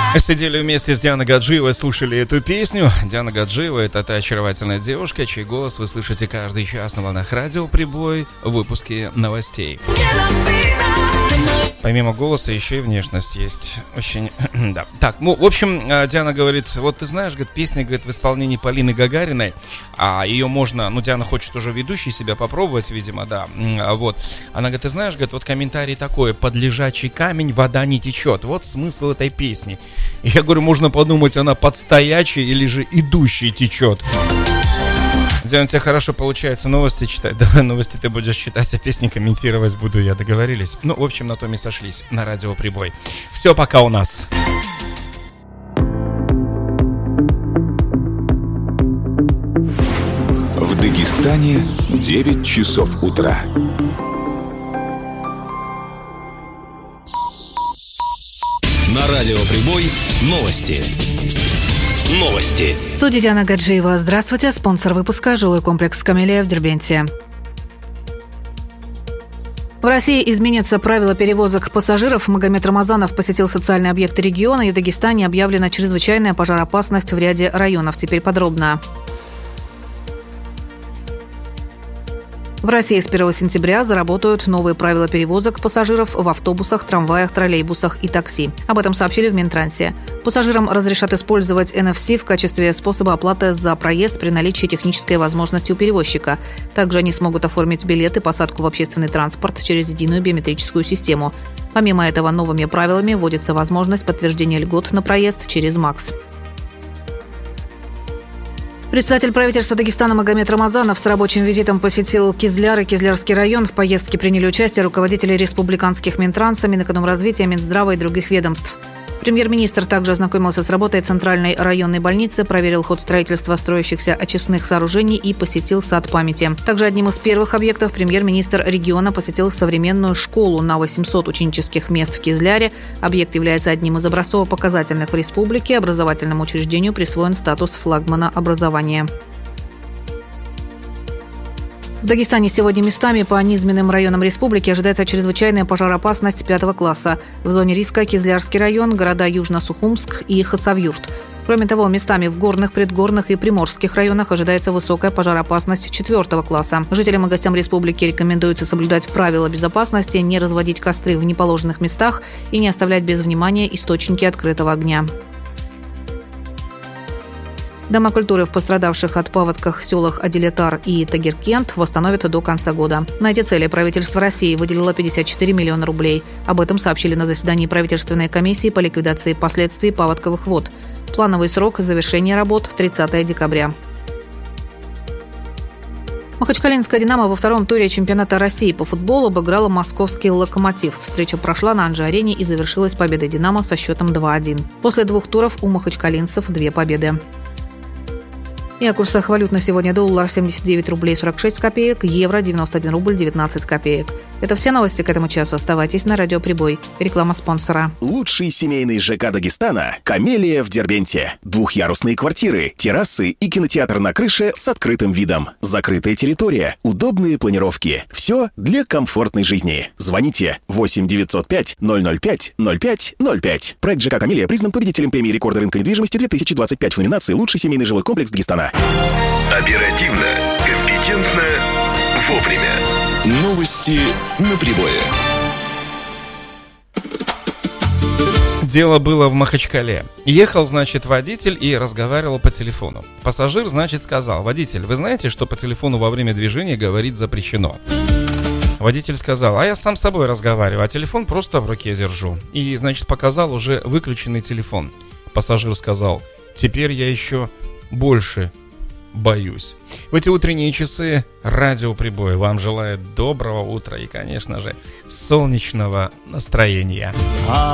Сидели вместе с Дианой Гаджиевой, слушали эту песню. Диана Гаджиева — это та очаровательная девушка, чей голос вы слышите каждый час на волнах радио «Прибой» в выпуске новостей. Помимо голоса еще и внешность есть. Очень, да. Так, ну, в общем, Диана говорит, вот ты знаешь, говорит, песня, говорит, в исполнении Полины Гагариной, а ее можно, ну, Диана хочет уже ведущей себя попробовать, видимо, да, вот. Она говорит, ты знаешь, говорит, вот комментарий такой, под лежачий камень вода не течет, вот смысл этой песни. И я говорю, можно подумать, она под стоячий или же идущий течет. Диана, у тебя хорошо получается новости читать. Давай новости ты будешь читать, а песни комментировать буду я. Договорились? Ну, в общем, на том и сошлись на радио «Прибой». Все, пока у нас. В Дагестане 9 часов утра. На радио «Прибой» новости. Новости. В студии Диана Гаджиева. Здравствуйте. Спонсор выпуска — жилой комплекс «Камелия» в Дербенте. В России изменятся правила перевозок пассажиров. Магомед Рамазанов посетил социальные объекты региона, и в Дагестане объявлена чрезвычайная пожароопасность в ряде районов. Теперь подробно. В России с 1 сентября заработают новые правила перевозок пассажиров в автобусах, трамваях, троллейбусах и такси. Об этом сообщили в Минтрансе. Пассажирам разрешат использовать NFC в качестве способа оплаты за проезд при наличии технической возможности у перевозчика. Также они смогут оформить билет и посадку в общественный транспорт через единую биометрическую систему. Помимо этого, новыми правилами вводится возможность подтверждения льгот на проезд через МАКС. Председатель правительства Дагестана Магомед Рамазанов с рабочим визитом посетил Кизляр и Кизлярский район. В поездке приняли участие руководители республиканских Минтранса, Минэкономразвития, Минздрава и других ведомств. Премьер-министр также ознакомился с работой Центральной районной больницы, проверил ход строительства строящихся очистных сооружений и посетил сад памяти. Также одним из первых объектов премьер-министр региона посетил современную школу на 800 ученических мест в Кизляре. Объект является одним из образцово-показательных в республике. Образовательному учреждению присвоен статус флагмана образования. В Дагестане сегодня местами по низменным районам республики ожидается чрезвычайная пожароопасность 5 класса. В зоне риска Кизлярский район, города Южно-Сухумск и Хасавюрт. Кроме того, местами в горных, предгорных и приморских районах ожидается высокая пожароопасность 4 класса. Жителям и гостям республики рекомендуется соблюдать правила безопасности, не разводить костры в неположенных местах и не оставлять без внимания источники открытого огня. Дома культуры в пострадавших от паводках селах Адилетар и Тагиркент восстановят до конца года. На эти цели правительство России выделило 54 миллиона рублей. Об этом сообщили на заседании правительственной комиссии по ликвидации последствий паводковых вод. Плановый срок завершения работ – 30 декабря. Махачкалинская «Динамо» во втором туре чемпионата России по футболу обыграла московский «Локомотив». Встреча прошла на Анжи-арене и завершилась победой «Динамо» со счетом 2-1. После 2 туров у махачкалинцев 2 победы. И о курсах валют на сегодня: доллар 79 рублей 46 копеек, евро 91 рубль 19 копеек. Это все новости к этому часу. Оставайтесь на радио «Прибой». Реклама спонсора. Лучший семейный ЖК Дагестана – «Камелия» в Дербенте. Двухъярусные квартиры, террасы и кинотеатр на крыше с открытым видом. Закрытая территория, удобные планировки. Все для комфортной жизни. Звоните 8 905 005 05 05. Проект ЖК «Камелия» признан победителем премии рекорда рынка недвижимости 2025 в номинации «Лучший семейный жилой комплекс Дагестана». Оперативно, компетентно, вовремя. Новости на Прибое. Дело было в Махачкале. Ехал, значит, водитель и разговаривал по телефону. Пассажир, значит, сказал: водитель, вы знаете, что по телефону во время движения говорить запрещено? Водитель сказал: а я сам с собой разговариваю, а телефон просто в руке держу. И, значит, показал уже выключенный телефон. Пассажир сказал: теперь я еще больше боюсь. В эти утренние часы радио «Прибой» вам желает доброго утра и, конечно же, солнечного настроения.